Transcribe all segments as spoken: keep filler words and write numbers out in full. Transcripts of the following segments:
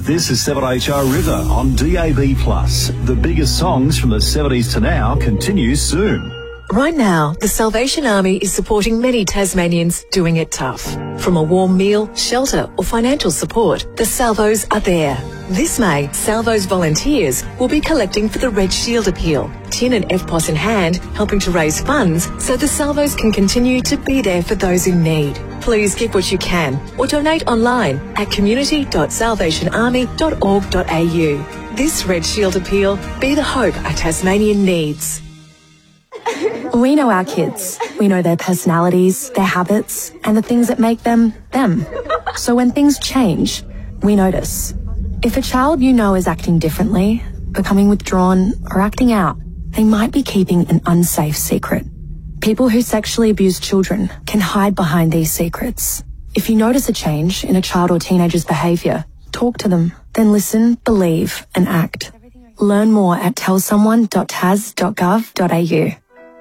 This is seven H R River on D A B plus. The biggest songs from the seventies to now continues soon. Right now, the Salvation Army is supporting many Tasmanians doing it tough. From a warm meal, shelter or financial support, the Salvos are there. This May, Salvos volunteers will be collecting for the Red Shield Appeal, tin and F P O S in hand, helping to raise funds so the Salvos can continue to be there for those in need. Please give what you can or donate online at community dot salvation army dot org dot a u. This Red Shield Appeal, be the hope a Tasmanian needs. We know our kids. We know their personalities, their habits, and the things that make them, them. So when things change, we notice. If a child you know is acting differently, becoming withdrawn, or acting out, they might be keeping an unsafe secret. People who sexually abuse children can hide behind these secrets. If you notice a change in a child or teenager's behaviour, talk to them, then listen, believe, and act. Learn more at tell someone dot tas dot gov dot a u.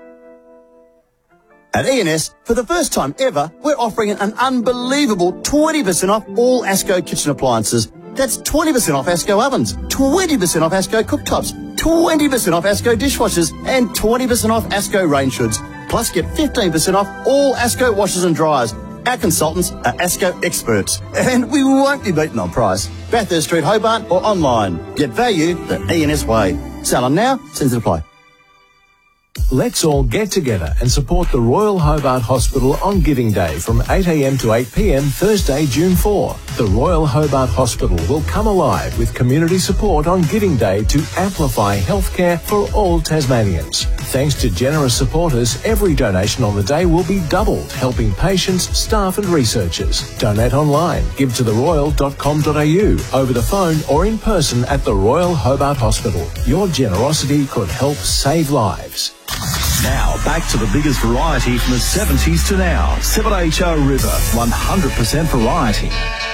At E and S, for the first time ever, we're offering an unbelievable twenty percent off all ASCO kitchen appliances. That's twenty percent off ASCO ovens, twenty percent off ASCO cooktops, twenty percent off ASCO dishwashers, and twenty percent off ASCO range hoods. Plus, get fifteen percent off all ASCO washers and dryers. Our consultants are ASCO experts, and we won't be beaten on price. Bathurst Street, Hobart, or online. Get value the E and S way. Sell them now, sends it apply. Let's all get together and support the Royal Hobart Hospital on Giving Day from eight a m to eight p m Thursday, June fourth. The Royal Hobart Hospital will come alive with community support on Giving Day to amplify healthcare for all Tasmanians. Thanks to generous supporters, every donation on the day will be doubled, helping patients, staff and researchers. Donate online, give to the royal dot com dot a u, over the phone or in person at the Royal Hobart Hospital. Your generosity could help save lives. Now, back to the biggest variety from the seventies to now. seven H R River, one hundred percent variety.